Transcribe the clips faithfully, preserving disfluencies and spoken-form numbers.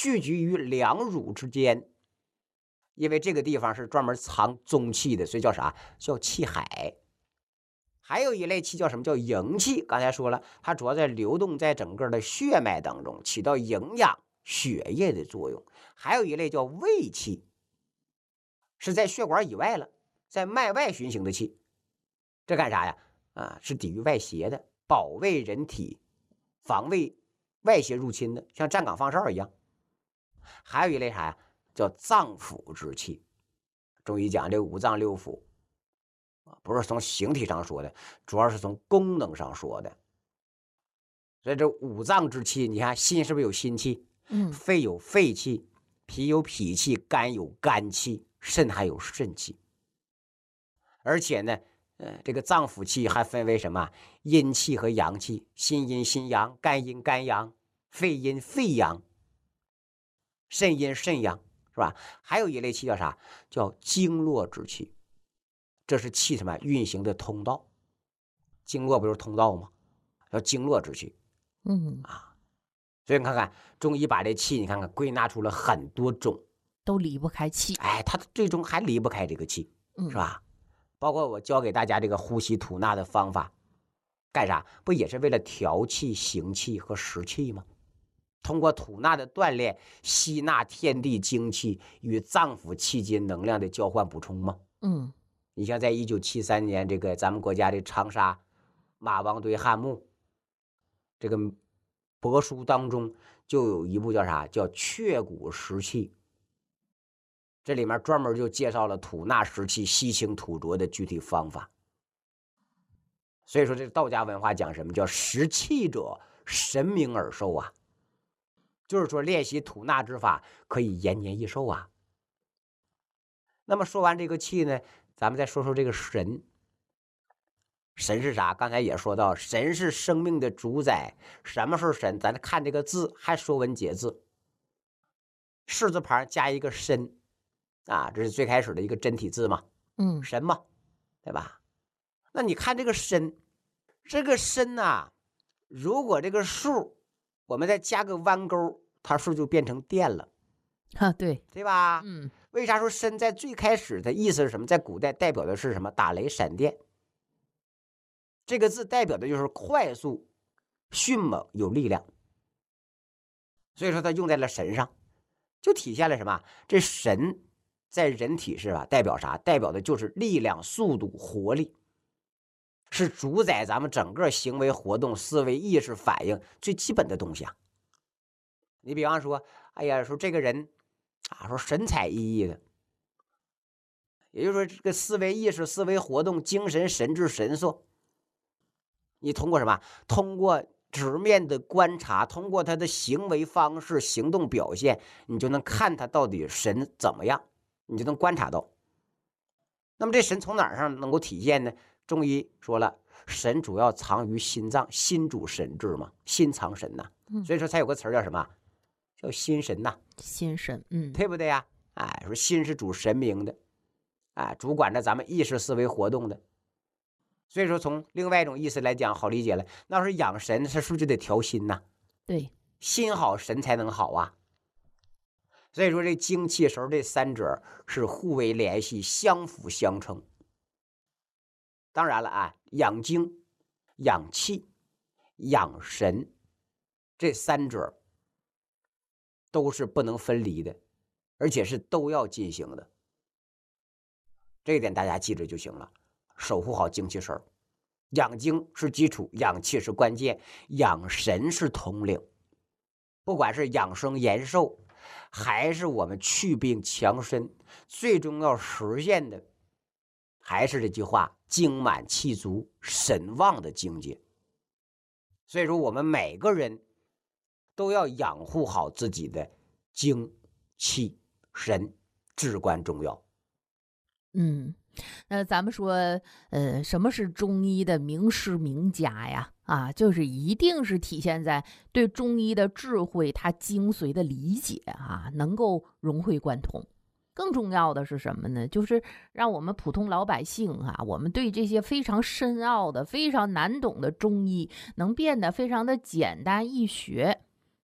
聚集于两乳之间，因为这个地方是专门藏中气的，所以叫啥？叫气海。还有一类气叫什么？叫营气。刚才说了，它主要在流动在整个的血脉当中，起到营养血液的作用。还有一类叫卫气，是在血管以外了，在脉外循行的气。这干啥呀？啊，是抵御外邪的，保卫人体，防卫外邪入侵的，像站岗放哨一样。还有一类啥呀？叫脏腑之气。中医讲这五脏六腑，不是从形体上说的，主要是从功能上说的。所以这五脏之气，你看心是不是有心气？ 嗯， 肺有肺气，脾有脾气，肝有肝气，肾还有肾气。而且呢，呃，这个脏腑气还分为什么？阴气和阳气，心阴心阳，肝阴肝阳，肺阴肺阳，肾阴肾阳，是吧？还有一类气叫啥？叫经络之气。这是气什么运行的通道？经络不就是通道吗？叫经络之气。 嗯啊，所以你看看中医把这气，你看看归纳出了很多种， 都离不开气。 哎，它最终还离不开这个气，是吧？包括我教给大家这个呼吸吐纳的方法，干啥？不也是为了调气、行气和食气吗？通过吐纳的锻炼，吸纳天地精气与脏腑气机能量的交换补充吗？ 嗯， 你像在一九七三年，这个咱们国家的长沙马王堆汉墓这个帛书当中，就有一部叫啥？叫《确骨食气》。这里面专门就介绍了吐纳食气、吸清吐浊的具体方法。所以说，这道家文化讲什么叫食气者，神明而寿啊？就是说，练习吐纳之法可以延年益寿啊。那么说完这个气呢，咱们再说说这个神。神是啥？刚才也说到，神是生命的主宰。什么是神？咱看这个字，还说文解字，士字旁加一个身啊，这是最开始的一个真体字嘛， 嗯， 神嘛，对吧？那你看这个身，这个身呐、啊，如果这个数我们再加个弯钩，它数就变成电了， 啊，对， 对吧？ 嗯， 为啥说身在最开始的意思是什么？在古代代表的是什么？打雷闪电。这个字代表的就是快速、迅猛、有力量，所以说它用在了神上，就体现了什么？这神在人体是吧？代表啥？代表的就是力量、速度、活力，是主宰咱们整个行为活动、思维、意识、反应最基本的东西啊。你比方说，哎呀，说这个人啊，说神采奕奕的，也就是说这个思维、意识、思维活动、精神、神志、神速。你通过什么？通过直面的观察，通过他的行为方式、行动表现，你就能看他到底神怎么样，你就能观察到。那么这神从哪儿上能够体现呢？中医说了，神主要藏于心脏，心主神志嘛，心藏神呐、 嗯， 所以说才有个词儿叫什么？叫心神呐， 心神，嗯， 对不对呀？哎，说心是主神明的，哎，主管着咱们意识思维活动的。所以说，从另外一种意思来讲，好理解了。那要是养神，他是不是就得调心呐？ 对， 心好，神才能好啊。所以说，这精气神这三者是互为联系，相辅相成。当然了啊，养精、养气、养神这三者都是不能分离的，而且是都要进行的。这一点大家记着就行了。守护好精气神，养精是基础，养气是关键，养神是统领。不管是养生延寿，还是我们祛病强身，最终要实现的还是这句话：精满气足、神旺的境界。所以说，我们每个人都要养护好自己的精、气、神，至关重要。 嗯，那咱们说，呃，什么是中医的名师名家呀？啊，就是一定是体现在对中医的智慧，它精髓的理解啊，能够融会贯通。更重要的是什么呢？就是让我们普通老百姓啊，我们对这些非常深奥的、非常难懂的中医，能变得非常的简单易学。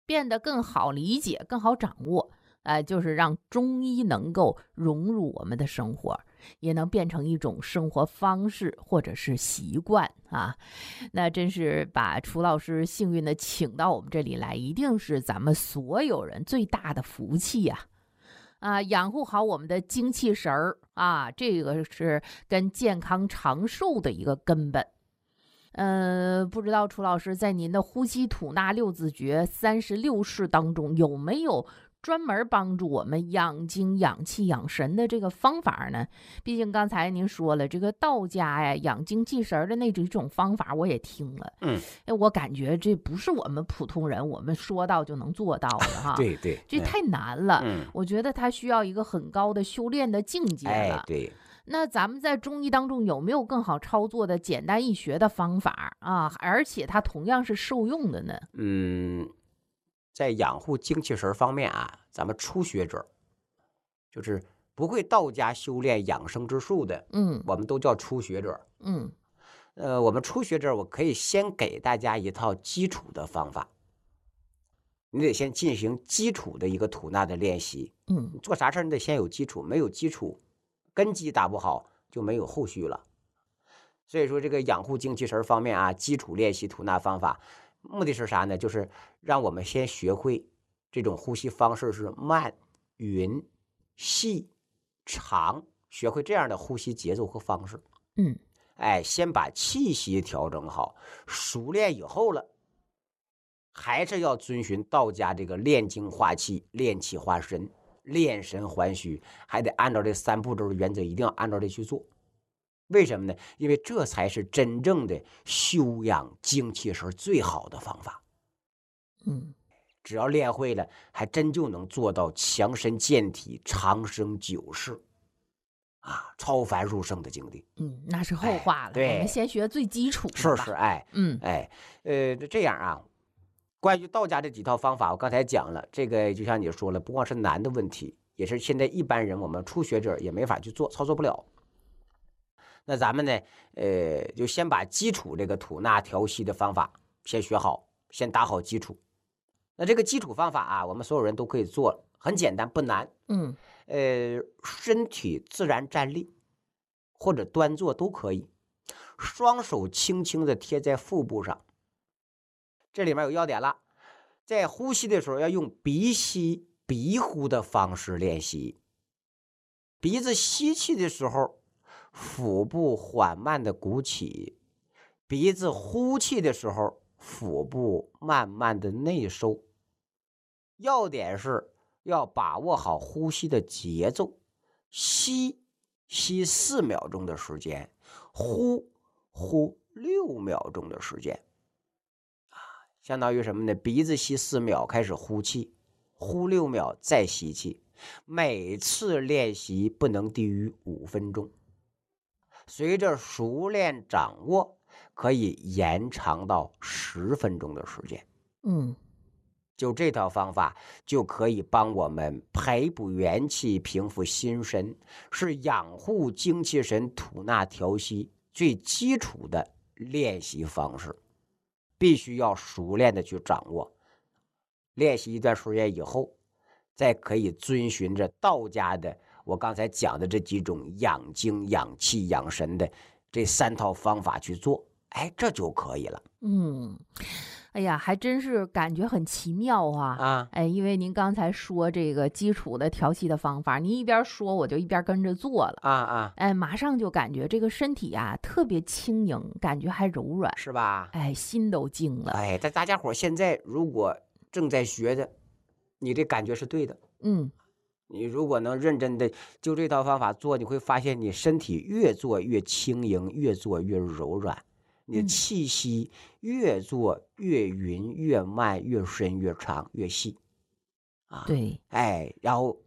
变得更好理解、更好掌握。呃，就是让中医能够融入我们的生活，也能变成一种生活方式或者是习惯啊。那真是把楚老师幸运的请到我们这里来，一定是咱们所有人最大的福气呀！啊，养护好我们的精气神儿啊，这个是跟健康长寿的一个根本。呃，不知道楚老师在您的呼吸吐纳六字诀三十六式当中有没有专门帮助我们养精养气养神的这个方法呢？毕竟刚才您说了，这个道家呀养精气神的那几种方法我也听了， 嗯， 哎，我感觉这不是我们普通人我们说到就能做到的哈， 对对， 这太难了， 嗯， 我觉得它需要一个很高的修炼的境界了。 哎，对。 那咱们在中医当中有没有更好操作的简单易学的方法啊？而且它同样是受用的呢？ 嗯，在养护精气神方面啊，咱们初学者，就是不会道家修炼养生之术的， 嗯， 我们都叫初学者。 嗯， 呃，我们初学者，我可以先给大家一套基础的方法，你得先进行基础的一个吐纳的练习。 嗯， 做啥事儿你得先有基础，没有基础，根基打不好就没有后续了。所以说这个养护精气神方面啊，基础练习吐纳方法，目的是啥呢？就是让我们先学会这种呼吸方式是慢、匀、细、长，学会这样的呼吸节奏和方式。 嗯， 哎，先把气息调整好，熟练以后了，还是要遵循道家这个炼精化气、炼气化神、炼神还虚，还得按照这三步骤的原则，一定要按照这去做。为什么呢？因为这才是真正的修养精气神最好的方法。 嗯， 只要练会了，还真就能做到强身健体、长生久世啊，超凡入圣的境地。 嗯，那是后话了。 哎、对， 我们先学最基础的是是，哎， 嗯， 哎，呃，这样啊。关于道家这几套方法，我刚才讲了，这个就像你说了，不光是难的问题，也是现在一般人我们初学者也没法去做，操作不了。那咱们呢，呃，就先把基础这个吐纳调息的方法先学好，先打好基础。那这个基础方法啊，我们所有人都可以做，很简单，不难。 嗯， 呃，身体自然站立或者端坐都可以，双手轻轻的贴在腹部上。这里面有要点了，在呼吸的时候要用鼻吸鼻呼的方式练习。鼻子吸气的时候，腹部缓慢的鼓起；鼻子呼气的时候，腹部慢慢的内收。要点是要把握好呼吸的节奏，吸吸四秒钟的时间，呼呼六秒钟的时间。相当于什么呢？鼻子吸四秒开始呼气，呼六秒再吸气，每次练习不能低于五分钟。随着熟练掌握，可以延长到十分钟的时间。 嗯， 就这套方法就可以帮我们培补元气、平复心神，是养护精气神、吐纳调息最基础的练习方式。必须要熟练的去掌握，练习一段时间以后，再可以遵循着道家的我刚才讲的这几种养精、养气、养神的这三套方法去做，哎，这就可以了。 嗯，哎呀，还真是感觉很奇妙啊！ 啊， 哎，因为您刚才说这个基础的调息的方法，您一边说我就一边跟着做了啊啊！ 哎，马上就感觉这个身体啊特别轻盈，感觉还柔软， 是吧？ 哎，心都静了。 哎，但大家伙现在如果正在学的，你这感觉是对的。 嗯， 你如果能认真的就这套方法做，你会发现你身体越做越轻盈，越做越柔软。你的气息越做越匀、越慢、越深、越长、越细，啊， 对， 哎，然后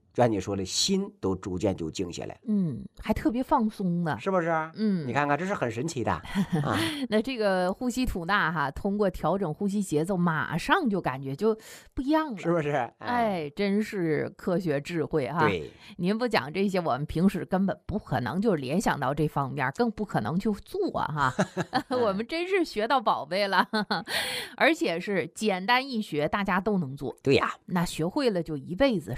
就按你说的，心都逐渐就静下来， 嗯，还特别放松呢。 是不是？ 嗯， 你看看，这是很神奇的啊。 那这个呼吸吐纳哈，通过调整呼吸节奏，马上就感觉就不一样了， 是不是？哎， 哎，真是科学智慧哈。 对， 您不讲这些，我们平时根本不可能就联想到这方面，更不可能去做哈。我们真是学到宝贝了，而且是简单易学，大家都能做。 对呀， 那学会了就一辈子